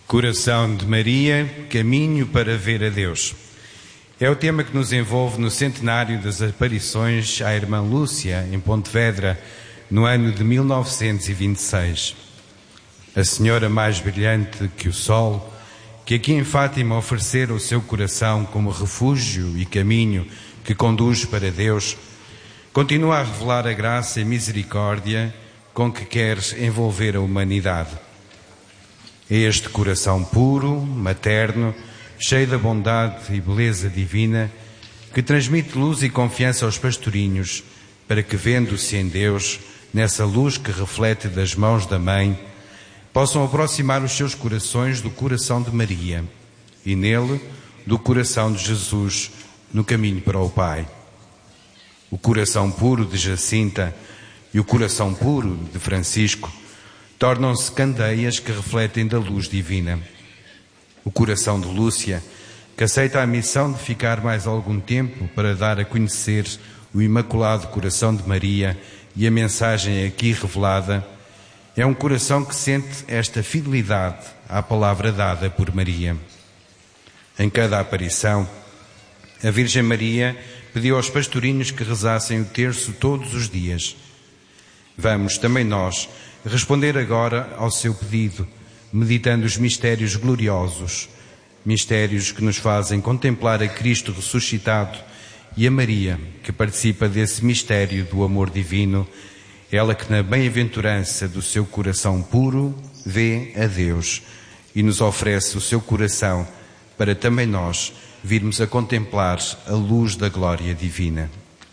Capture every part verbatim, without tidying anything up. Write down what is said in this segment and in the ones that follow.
Coração de Maria, caminho para ver a Deus. É o tema que nos envolve no centenário das aparições à irmã Lúcia, em Pontevedra, no ano de mil novecentos e vinte e seis. A senhora mais brilhante que o sol, que aqui em Fátima oferecera o seu coração como refúgio e caminho que conduz para Deus, continua a revelar a graça e misericórdia com que queres envolver a humanidade. É este coração puro, materno, cheio da bondade e beleza divina, que transmite luz e confiança aos pastorinhos, para que, vendo-se em Deus, nessa luz que reflete das mãos da Mãe, possam aproximar os seus corações do coração de Maria e, nele, do coração de Jesus, no caminho para o Pai. O coração puro de Jacinta e o coração puro de Francisco tornam-se candeias que refletem da luz divina. O coração de Lúcia, que aceita a missão de ficar mais algum tempo para dar a conhecer o Imaculado Coração de Maria e a mensagem aqui revelada, é um coração que sente esta fidelidade à palavra dada por Maria. Em cada aparição, a Virgem Maria pediu aos pastorinhos que rezassem o terço todos os dias. Vamos também nós responder agora ao seu pedido, meditando os mistérios gloriosos, mistérios que nos fazem contemplar a Cristo ressuscitado e a Maria, que participa desse mistério do amor divino, ela que na bem-aventurança do seu coração puro vê a Deus e nos oferece o seu coração para também nós virmos a contemplar a luz da glória divina.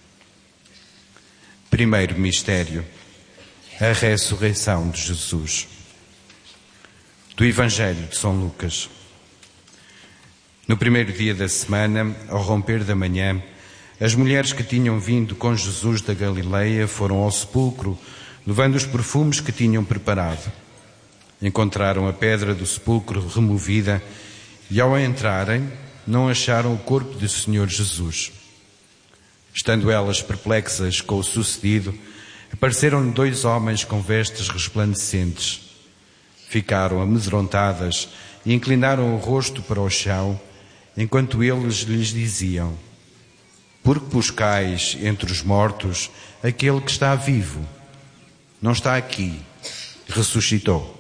Primeiro mistério: a ressurreição de Jesus. Do Evangelho de São Lucas. No primeiro dia da semana, ao romper da manhã, as mulheres que tinham vindo com Jesus da Galileia foram ao sepulcro, levando os perfumes que tinham preparado. Encontraram a pedra do sepulcro removida e, ao entrarem, não acharam o corpo do Senhor Jesus. Estando elas perplexas com o sucedido, apareceram-lhe dois homens com vestes resplandecentes. Ficaram amedrontadas e inclinaram o rosto para o chão, enquanto eles lhes diziam: por que buscais entre os mortos aquele que está vivo? Não está aqui, ressuscitou.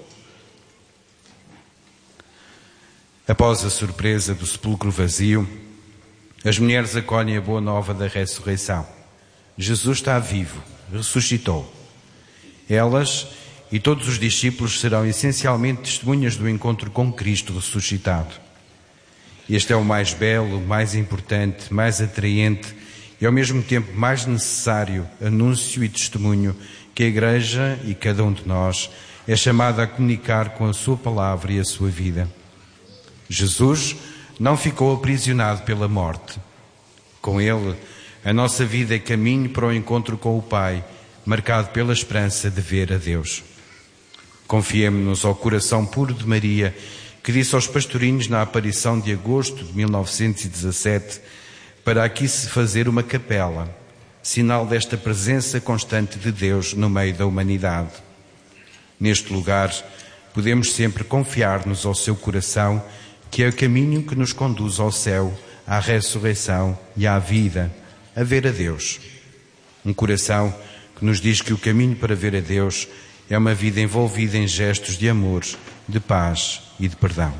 Após a surpresa do sepulcro vazio, as mulheres acolhem a boa nova da ressurreição. Jesus está vivo, ressuscitou. Elas e todos os discípulos serão essencialmente testemunhas do encontro com Cristo ressuscitado. Este é o mais belo, mais importante, mais atraente e ao mesmo tempo mais necessário anúncio e testemunho que a Igreja e cada um de nós é chamada a comunicar com a sua palavra e a sua vida. Jesus não ficou aprisionado pela morte. Com ele, a nossa vida é caminho para o encontro com o Pai, marcado pela esperança de ver a Deus. Confiemo-nos ao coração puro de Maria, que disse aos pastorinhos na aparição de agosto de mil novecentos e dezassete, para aqui se fazer uma capela, sinal desta presença constante de Deus no meio da humanidade. Neste lugar, podemos sempre confiar-nos ao seu coração, que é o caminho que nos conduz ao céu, à ressurreição e à vida, a ver a Deus. Um coração que nos diz que o caminho para ver a Deus é uma vida envolvida em gestos de amor, de paz e de perdão.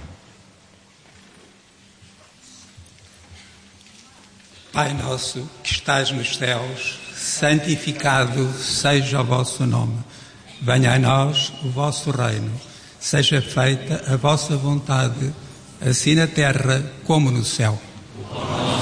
Pai nosso que estás nos céus, santificado seja o vosso nome. Venha a nós o vosso reino. Seja feita a vossa vontade, assim na terra como no céu.